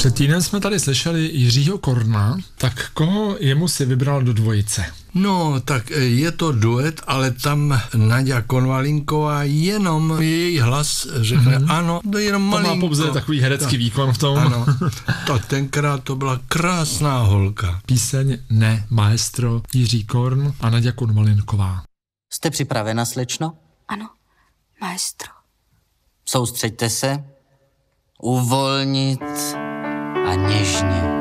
Před týdnem jsme tady slyšeli Jiřího Korna, tak koho jemu si vybral do dvojice? No, tak je to duet, ale tam Naďa Konvalinková jenom její hlas řekne ano, to je jenom malinko. To má pouze takový herecký výkon v tom. Ano, tak tenkrát to byla krásná holka. Píseň Ne, maestro, Jiří Korn a Naďa Konvalinková. Jste připravena, slečno? Ano, maestro. Soustřeďte se. Uvolnit a něžně.